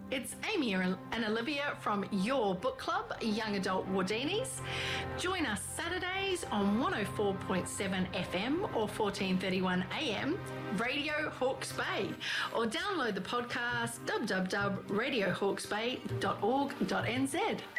It's Amy and Olivia from your book club, Young Adult Wardinis. Join us Saturdays on 104.7 FM or 1431 AM, Radio Hawke's Bay, or download the podcast www.radiohawkesbay.org.nz.